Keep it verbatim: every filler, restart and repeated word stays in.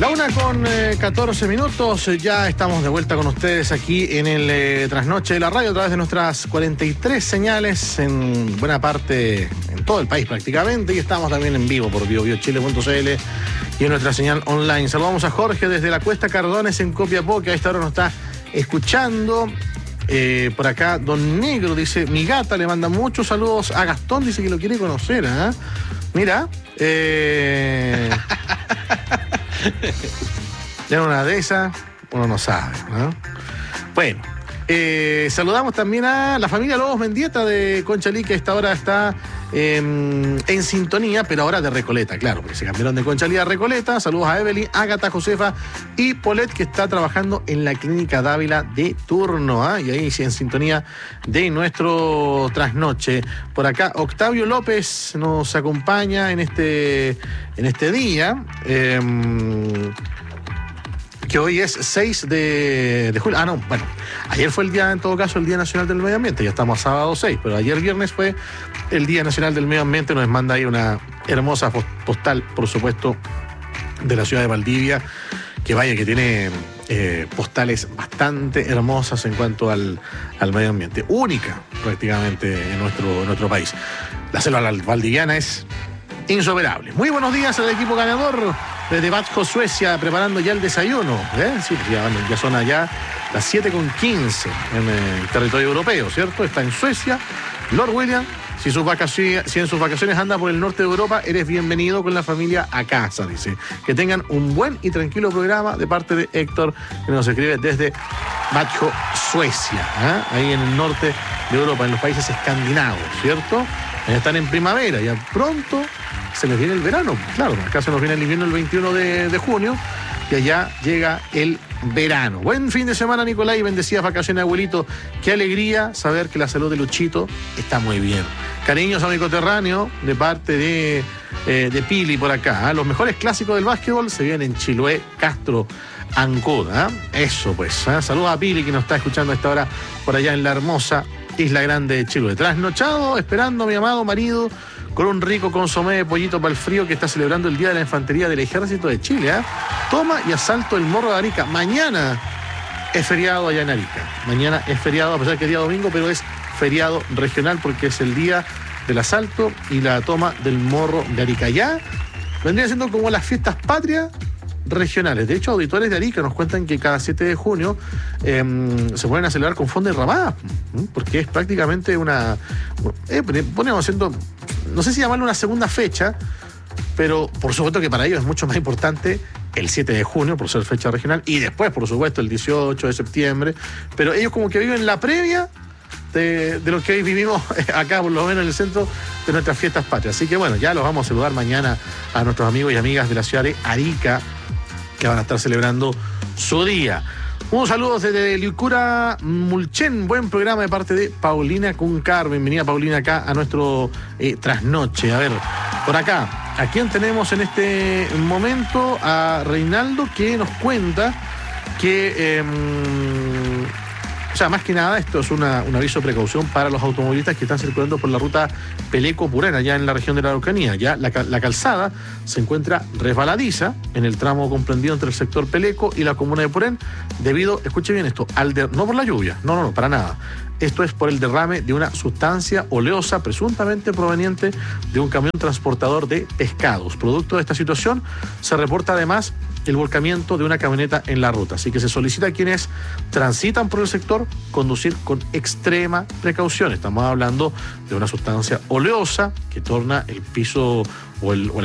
una con eh, catorce minutos, ya estamos de vuelta con ustedes aquí en el eh, Trasnoche de la Radio a través de nuestras cuarenta y tres señales en buena parte, en todo el país prácticamente, y estamos también en vivo por bio bio chile punto c l y en nuestra señal online. Saludamos a Jorge desde la Cuesta Cardones en Copiapó, que a esta hora nos está escuchando. Eh, por acá, Don Negro dice, mi gata le manda muchos saludos a Gastón, dice que lo quiere conocer, ¿eh? Mira, eh... ya una de esas, uno no sabe, ¿no? Bueno, eh, saludamos también a la familia Lobos Mendieta de Conchalí, que a esta hora está eh, en sintonía, pero ahora de Recoleta, claro, porque se cambiaron de Conchalí a Recoleta. Saludos a Evelyn, Ágata, Josefa y Polet, que está trabajando en la Clínica Dávila de turno, ¿eh? Y ahí sí, en sintonía de nuestro trasnoche. Por acá, Octavio López nos acompaña en este, en este día. Eh, que hoy es seis de julio. Ah, no, bueno, ayer fue el día, en todo caso, el Día Nacional del Medio Ambiente. Ya estamos a sábado seis, pero ayer viernes fue el Día Nacional del Medio Ambiente. Nos manda ahí una hermosa postal, por supuesto, de la ciudad de Valdivia, que vaya, que tiene eh, postales bastante hermosas en cuanto al, al medio ambiente. Única, prácticamente, en nuestro, en nuestro país. La selva valdiviana es insuperable. Muy buenos días al equipo ganador desde Batjo, Suecia, preparando ya el desayuno. ¿eh? Sí, ya, ya son allá las siete con quince en el territorio europeo, ¿cierto? Está en Suecia. Lord William, si, sus vacaciones, si en sus vacaciones anda por el norte de Europa, eres bienvenido con la familia a casa, dice. Que tengan un buen y tranquilo programa de parte de Héctor, que nos escribe desde Batjo, Suecia, ¿eh? Ahí en el norte de Europa, en los países escandinavos, ¿cierto? Están en primavera, ya pronto se les viene el verano. Claro, acá se nos viene el invierno el veintiuno de junio y allá llega el verano. Buen fin de semana, Nicolás, y bendecidas vacaciones, abuelito. Qué alegría saber que la salud de Luchito está muy bien. Cariños a mi coterráneo de parte de, eh, de Pili por acá. ¿eh? Los mejores clásicos del básquetbol se vienen en Chiloé, Castro, Ancud. ¿eh? Eso pues. ¿eh? Saludos a Pili, que nos está escuchando a esta hora por allá en la hermosa Isla Grande de Chiloé. Trasnochado, esperando a mi amado marido con un rico consomé de pollito para el frío, que está celebrando el Día de la Infantería del Ejército de Chile. ¿eh? Toma y asalto el Morro de Arica. Mañana es feriado allá en Arica. Mañana es feriado, a pesar que es día domingo, pero es feriado regional porque es el día del asalto y la toma del Morro de Arica. Ya vendría siendo como las fiestas patrias regionales. De hecho, auditores de Arica nos cuentan que cada siete de junio eh, se ponen a celebrar con fonda y ramada, porque es prácticamente una... Eh, ponemos haciendo, no sé si llamarlo una segunda fecha, pero por supuesto que para ellos es mucho más importante el siete de junio, por ser fecha regional, y después, por supuesto, el dieciocho de septiembre, pero ellos como que viven la previa de, de lo que hoy vivimos acá, por lo menos en el centro de nuestras fiestas patrias. Así que bueno, ya los vamos a saludar mañana a nuestros amigos y amigas de la ciudad de Arica, que van a estar celebrando su día. Un saludo desde Licura Mulchen, buen programa de parte de Paulina Cuncar. Bienvenida, Paulina, acá a nuestro eh, trasnoche. A ver, por acá, ¿a quién tenemos en este momento? A Reinaldo, que nos cuenta que, eh, o sea, más que nada, esto es una, un aviso de precaución para los automovilistas que están circulando por la ruta Peleco-Purén, allá en la región de la Araucanía. Ya la, la calzada se encuentra resbaladiza en el tramo comprendido entre el sector Peleco y la comuna de Purén, debido, escuche bien esto, al de, no por la lluvia, no, no, no, para nada. Esto es por el derrame de una sustancia oleosa presuntamente proveniente de un camión transportador de pescados. Producto de esta situación, se reporta además el volcamiento de una camioneta en la ruta. Así que se solicita a quienes transitan por el sector conducir con extrema precaución. Estamos hablando de una sustancia oleosa que torna el piso o el, o el